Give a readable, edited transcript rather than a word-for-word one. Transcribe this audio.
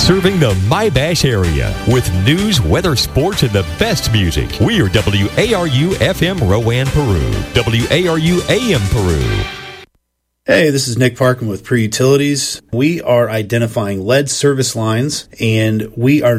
Serving the My-Bash area with news, weather, sports, and the best music. We are WARU FM Rowan, Peru. WARU AM Peru. Hey, this is Nick Parkin with Pre-Utilities. We are identifying lead service lines, and we are